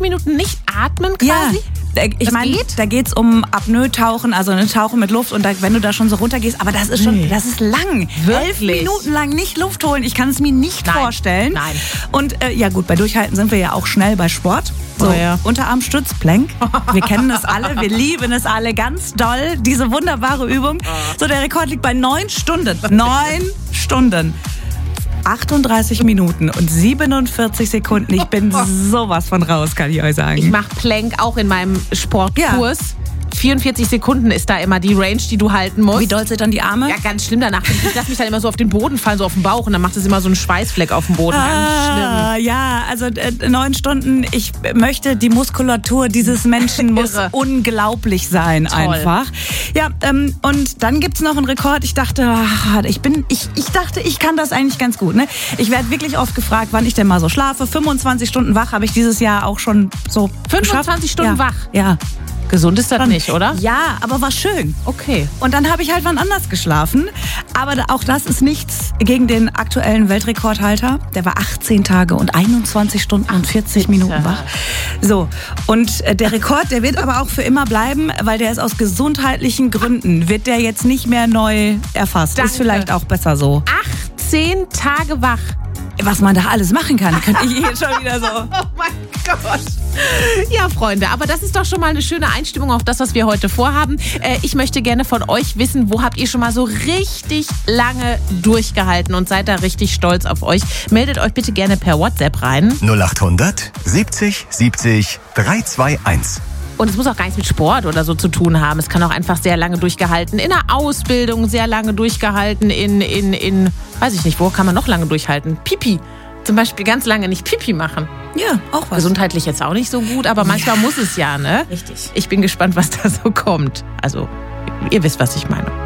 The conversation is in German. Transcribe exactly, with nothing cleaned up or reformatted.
Minuten nicht atmen quasi? Ja. Ich meine, da geht's um Apnoe-Tauchen, also eine Tauche mit Luft und da, wenn du da schon so runtergehst, aber das ist schon, nee. das ist lang. Wirklich? Elf Minuten lang nicht Luft holen, ich kann es mir nicht Nein. vorstellen. Nein. Und äh, ja gut, bei Durchhalten sind wir ja auch schnell bei Sport. So, oh ja. Unterarmstütz, Plank. Wir kennen es alle, wir lieben es alle ganz doll, diese wunderbare Übung. So, der Rekord liegt bei neun Stunden. Neun Stunden. achtunddreißig Minuten und siebenundvierzig Sekunden. Ich bin sowas von raus, kann ich euch sagen. Ich mache Plank auch in meinem Sportkurs. Ja. vierundvierzig Sekunden ist da immer die Range, die du halten musst. Wie doll sind dann die Arme? Ja, ganz schlimm danach. Ich lasse mich dann immer so auf den Boden fallen, so auf den Bauch und dann macht es immer so einen Schweißfleck auf dem Boden. Ah, ganz schlimm. Ja, also äh, neun Stunden. Ich möchte, die Muskulatur dieses Menschen muss unglaublich sein. Toll. Einfach. Ja, ähm, und dann gibt's noch einen Rekord. Ich dachte, ach, ich bin, ich, ich dachte, ich kann das eigentlich ganz gut. Ne? Ich werde wirklich oft gefragt, wann ich denn mal so schlafe. fünfundzwanzig Stunden wach habe ich dieses Jahr auch schon so fünfundzwanzig geschafft. Stunden ja. wach? Ja. Gesund ist das nicht, oder? Ja, aber war schön. Okay. Und dann habe ich halt wann anders geschlafen. Aber auch das ist nichts gegen den aktuellen Weltrekordhalter. Der war achtzehn Tage und einundzwanzig Stunden und vierzig Minuten wach. So, und der Rekord, der wird aber auch für immer bleiben, weil der ist aus gesundheitlichen Gründen, wird der jetzt nicht mehr neu erfasst. Danke. Ist vielleicht auch besser so. achtzehn Tage wach. Was man da alles machen kann, könnte ich hier schon wieder so. Oh mein Gott. Ja, Freunde, aber das ist doch schon mal eine schöne Einstimmung auf das, was wir heute vorhaben. Äh, ich möchte gerne von euch wissen, wo habt ihr schon mal so richtig lange durchgehalten und seid da richtig stolz auf euch? Meldet euch bitte gerne per WhatsApp rein. null achthundert siebzig siebzig dreihunderteinundzwanzig. Und es muss auch gar nichts mit Sport oder so zu tun haben. Es kann auch einfach sehr lange durchgehalten in der Ausbildung, sehr lange durchgehalten in, in, in, weiß ich nicht, wo kann man noch lange durchhalten? Pipi. Zum Beispiel ganz lange nicht Pipi machen. Ja, auch was. Gesundheitlich jetzt auch nicht so gut, aber manchmal ja. muss es ja, ne? Richtig. Ich bin gespannt, was da so kommt. Also, ihr wisst, was ich meine.